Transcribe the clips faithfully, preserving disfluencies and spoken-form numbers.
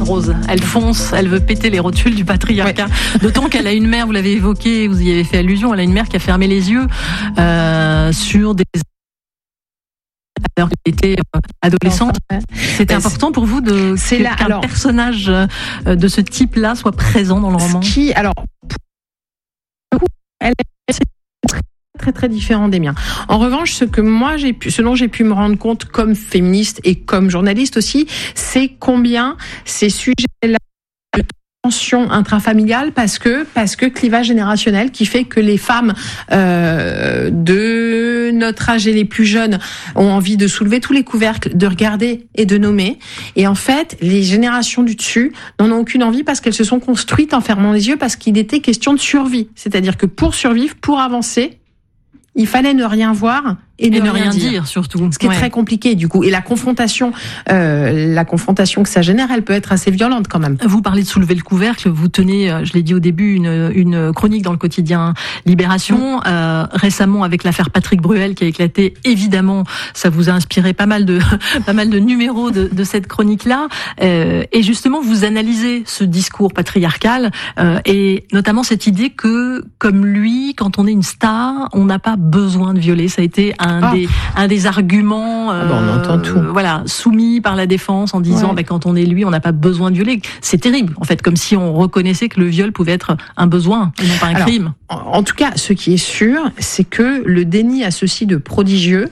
Rose. Elle fonce, elle veut péter les rotules du patriarcat. Ouais. D'autant qu'elle a une mère, vous l'avez évoqué, vous y avez fait allusion, elle a une mère qui a fermé les yeux euh, sur des... alors qu'elle était adolescente. C'était ben, important pour vous de c'est que, là, qu'un alors, personnage de ce type-là soit présent dans le roman. Qui, alors, elle est très, très très différent des miens. En revanche, ce que moi j'ai pu, ce dont j'ai pu me rendre compte comme féministe et comme journaliste aussi, c'est combien ces sujets-là de tension intrafamiliale, parce que parce que clivage générationnel qui fait que les femmes euh, de notre âge et les plus jeunes ont envie de soulever tous les couvercles, de regarder et de nommer. Et en fait, les générations du dessus n'en ont aucune envie parce qu'elles se sont construites en fermant les yeux parce qu'il était question de survie. C'est-à-dire que pour survivre, pour avancer, il fallait ne rien voir et, et ne, ne rien, rien dire. dire surtout. Ce qui est ouais. très compliqué du coup. Et la confrontation, euh, la confrontation que ça génère, elle peut être assez violente quand même. Vous parlez de soulever le couvercle. Vous tenez, je l'ai dit au début, une, une chronique dans le quotidien Libération. Mmh. Euh, récemment, avec l'affaire Patrick Bruel qui a éclaté, évidemment, ça vous a inspiré pas mal de pas mal de numéros de, de cette chronique-là. Euh, et justement, vous analysez ce discours patriarcal euh, et notamment cette idée que, comme lui, quand on est une star, on n'a pas besoin de violer. Ça a été un Un, ah. des, un des arguments euh, ah ben on entend tout. voilà, soumis par la défense en disant ouais. bah, quand on est lui, on n'a pas besoin de violer. C'est terrible, en fait, comme si on reconnaissait que le viol pouvait être un besoin et non pas un Alors, crime. En, en tout cas, ce qui est sûr, c'est que le déni a ceci de prodigieux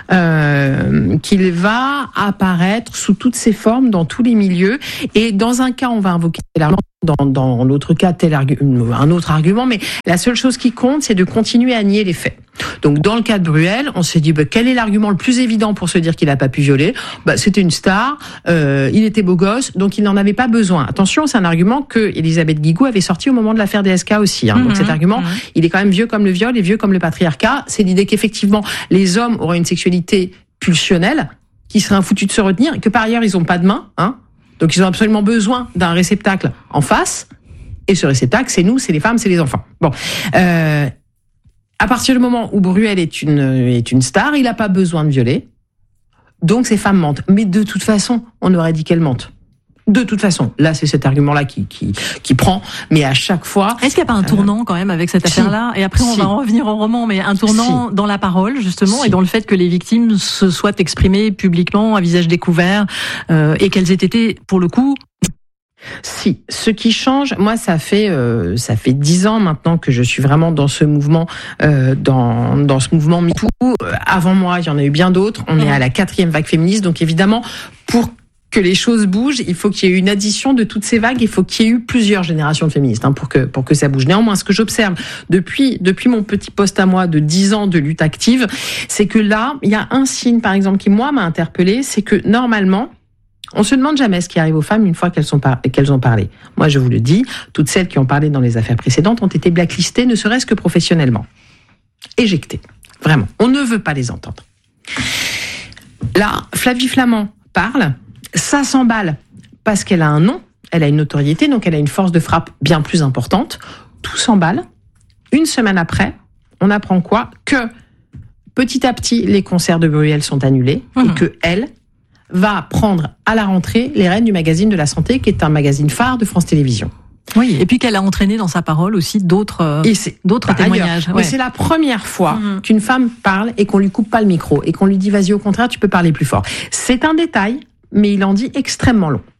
euh, qu'il va apparaître sous toutes ses formes dans tous les milieux. Et dans un cas, on va invoquer l'argent. Dans, dans l'autre cas, tel argu- un autre argument, mais la seule chose qui compte, c'est de continuer à nier les faits. Donc, dans le cas de Bruel, on s'est dit, bah, quel est l'argument le plus évident pour se dire qu'il n'a pas pu violer ? Bah, c'était une star, euh, il était beau gosse, donc il n'en avait pas besoin. Attention, c'est un argument que Elisabeth Guigou avait sorti au moment de l'affaire D S K aussi. Hein. Mmh, donc, cet argument, mmh. il est quand même vieux comme le viol et vieux comme le patriarcat. C'est l'idée qu'effectivement, les hommes auraient une sexualité pulsionnelle, qui serait foutu de se retenir, et que par ailleurs, ils n'ont pas de main, hein. Donc, ils ont absolument besoin d'un réceptacle en face. Et ce réceptacle, c'est nous, c'est les femmes, c'est les enfants. Bon. Euh, à partir du moment où Bruel est une, est une star, il n'a pas besoin de violer. Donc, ces femmes mentent. Mais de toute façon, on aurait dit qu'elles mentent. De toute façon, là, c'est cet argument-là qui, qui, qui prend, mais à chaque fois... Est-ce qu'il n'y a pas un tournant euh, quand même avec cette affaire-là ? si, Et après, on si. va en revenir au roman, mais un tournant si. dans la parole, justement, si. et dans le fait que les victimes se soient exprimées publiquement, à visage découvert, euh, et qu'elles aient été, pour le coup... Si, ce qui change, moi ça fait euh, ça fait dix ans maintenant que je suis vraiment dans ce mouvement, euh, dans dans ce mouvement MeToo. Avant moi, il y en a eu bien d'autres. On mmh. est à la quatrième vague féministe, donc évidemment pour que les choses bougent, il faut qu'il y ait une addition de toutes ces vagues. Il faut qu'il y ait eu plusieurs générations de féministes hein, pour que pour que ça bouge. Néanmoins, ce que j'observe depuis depuis mon petit poste à moi de dix ans de lutte active, c'est que là, il y a un signe par exemple qui moi m'a interpellée, c'est que normalement on se demande jamais ce qui arrive aux femmes une fois qu'elles sont par... qu'elles ont parlé. Moi, je vous le dis, toutes celles qui ont parlé dans les affaires précédentes ont été blacklistées, ne serait-ce que professionnellement. Éjectées. Vraiment. On ne veut pas les entendre. Là, Flavie Flament parle, ça s'emballe parce qu'elle a un nom, elle a une notoriété, donc elle a une force de frappe bien plus importante. Tout s'emballe. Une semaine après, on apprend quoi ? Que petit à petit, les concerts de Bruel sont annulés mmh. et que elle va prendre à la rentrée les rênes du magazine de la santé, qui est un magazine phare de France Télévisions. Oui, et puis qu'elle a entraîné dans sa parole aussi d'autres, euh, et c'est, d'autres témoignages. Ouais. Mais c'est la première fois mmh. qu'une femme parle et qu'on lui coupe pas le micro et qu'on lui dit vas-y, au contraire, tu peux parler plus fort. C'est un détail, mais il en dit extrêmement long.